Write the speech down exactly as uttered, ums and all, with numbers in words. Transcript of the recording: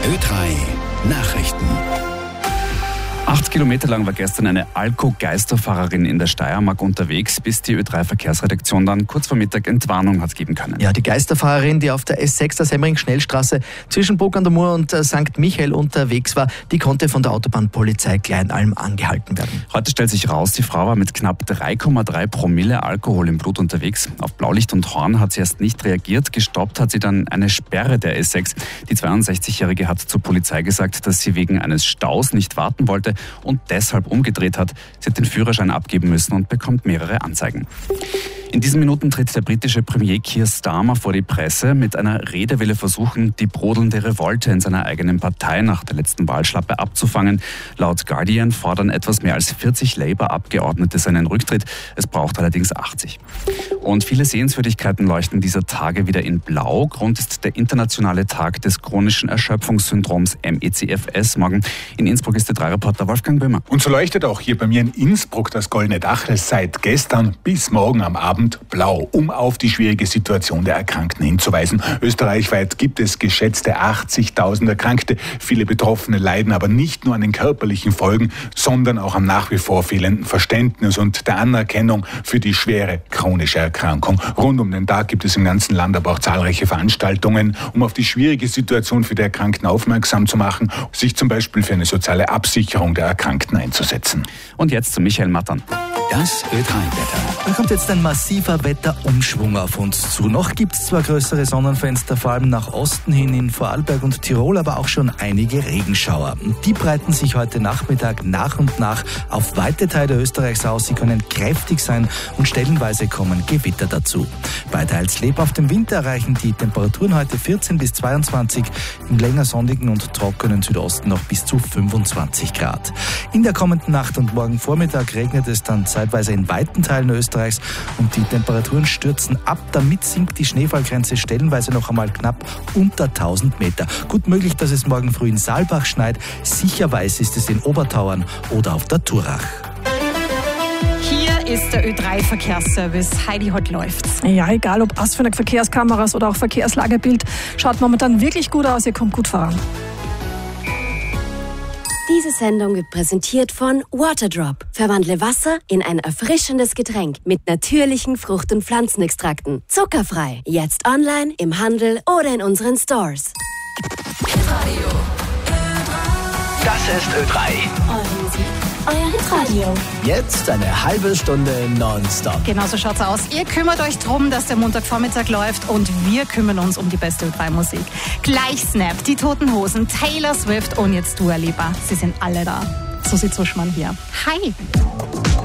Ö drei Nachrichten. Acht Kilometer lang war gestern eine Alko-Geisterfahrerin in der Steiermark unterwegs, bis die Ö drei Verkehrsredaktion dann kurz vor Mittag Entwarnung hat geben können. Ja, die Geisterfahrerin, die auf der S sechs der Semmering-Schnellstraße zwischen Bruck an der Mur und Sankt Michael unterwegs war, die konnte von der Autobahnpolizei Kleinalm angehalten werden. Heute stellt sich raus, die Frau war mit knapp drei Komma drei Promille Alkohol im Blut unterwegs. Auf Blaulicht und Horn hat sie erst nicht reagiert. Gestoppt hat sie dann eine Sperre der S sechs. Die zweiundsechzigjährige hat zur Polizei gesagt, dass sie wegen eines Staus nicht warten wollte und deshalb umgedreht hat. Sie hat den Führerschein abgeben müssen und bekommt mehrere Anzeigen. In diesen Minuten tritt der britische Premier Keir Starmer vor die Presse. Mit einer Rede will er versuchen, die brodelnde Revolte in seiner eigenen Partei nach der letzten Wahlschlappe abzufangen. Laut Guardian fordern etwas mehr als vierzig Labour-Abgeordnete seinen Rücktritt. Es braucht allerdings achtzig. Und viele Sehenswürdigkeiten leuchten dieser Tage wieder in Blau. Grund ist der internationale Tag des chronischen Erschöpfungssyndroms M E C F S morgen. In Innsbruck ist der drei Reporter Wolfgang Böhmer. Und so leuchtet auch hier bei mir in Innsbruck das Goldene Dach seit gestern bis morgen am Abend blau, um auf die schwierige Situation der Erkrankten hinzuweisen. Österreichweit gibt es geschätzte achtzigtausend Erkrankte. Viele Betroffene leiden aber nicht nur an den körperlichen Folgen, sondern auch am nach wie vor fehlenden Verständnis und der Anerkennung für die schwere chronische Erkrankung. Rund um den Tag gibt es im ganzen Land aber auch zahlreiche Veranstaltungen, um auf die schwierige Situation für die Erkrankten aufmerksam zu machen, sich zum Beispiel für eine soziale Absicherung der Erkrankten einzusetzen. Und jetzt zu Michael Mattern. Das Ö drei Wetter. Da kommt jetzt ein massiver Wetterumschwung auf uns zu. Noch gibt es zwar größere Sonnenfenster, vor allem nach Osten hin in Vorarlberg und Tirol, aber auch schon einige Regenschauer. Und die breiten sich heute Nachmittag nach und nach auf weite Teile Österreichs aus. Sie können kräftig sein und stellenweise kommen Gewitter dazu. Bei teils lebhaftem Wind erreichen die Temperaturen heute vierzehn bis zweiundzwanzig, im länger sonnigen und trockenen Südosten noch bis zu fünfundzwanzig Grad. In der kommenden Nacht und morgen Vormittag regnet es dann zeitweise in weiten Teilen Österreichs und die Temperaturen stürzen ab. Damit sinkt die Schneefallgrenze stellenweise noch einmal knapp unter tausend Meter. Gut möglich, dass es morgen früh in Saalbach schneit. Sicher weiß ist es in Obertauern oder auf der Turach. Hier ist der Ö drei Verkehrsservice. Heidi, heute läuft's. Ja, egal ob Asphalt, Verkehrskameras oder auch Verkehrslagebild, schaut momentan wirklich gut aus. Ihr kommt gut voran. Diese Sendung wird präsentiert von Waterdrop. Verwandle Wasser in ein erfrischendes Getränk mit natürlichen Frucht- und Pflanzenextrakten. Zuckerfrei. Jetzt online, im Handel oder in unseren Stores. Das ist Ö drei. Euer Hitradio. Jetzt eine halbe Stunde nonstop. Genau so schaut's aus. Ihr kümmert euch drum, dass der Montagvormittag läuft und wir kümmern uns um die beste Ö drei Musik. Gleich Snap, die Toten Hosen, Taylor Swift und jetzt Dua Lipa. Sie sind alle da. So sieht Suschmann hier. Hi!